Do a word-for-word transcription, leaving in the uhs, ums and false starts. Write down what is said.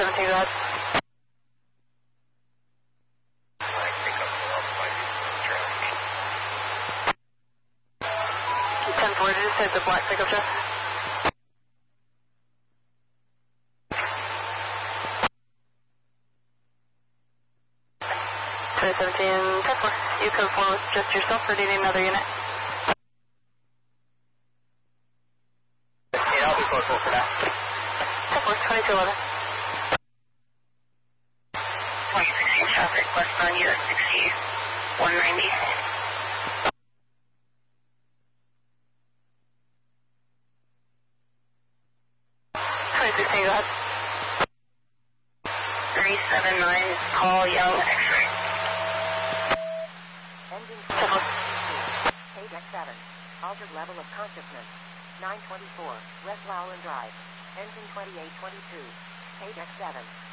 seventeen, go ahead. ten four, did you say the black pickup truck? twenty seventeen, ten four, you conform with just yourself or do you need another unit? Yeah, I'll be close for now. ten four, twenty-two eleven. twenty sixteen traffic, westbound U S sixty, one ninety. twenty sixteen, go ahead. three seven nine, call Young X-ray. Engine ten four. Page X seven. Altered level of consciousness. nine twenty-four, West Lowland Drive. Engine twenty-eight twenty-two. Page X seven.